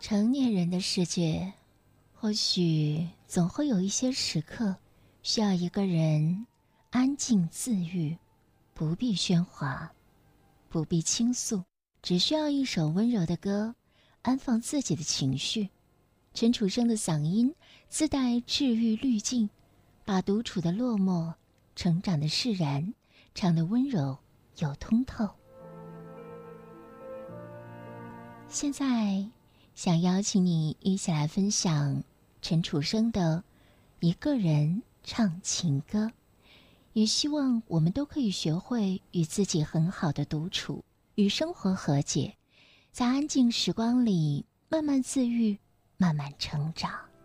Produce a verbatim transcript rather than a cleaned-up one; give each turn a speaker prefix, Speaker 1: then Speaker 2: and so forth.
Speaker 1: 成年人的世界，或许总会有一些时刻，需要一个人安静自愈，不必喧哗，不必倾诉，只需要一首温柔的歌，安放自己的情绪。陈楚生的嗓音自带治愈滤镜，把独处的落寞、成长的释然唱得温柔又通透。现在想邀请你一起来分享陈楚生的一个人唱情歌，也希望我们都可以学会与自己很好的独处，与生活和解，在安静时光里慢慢自愈，慢慢成长。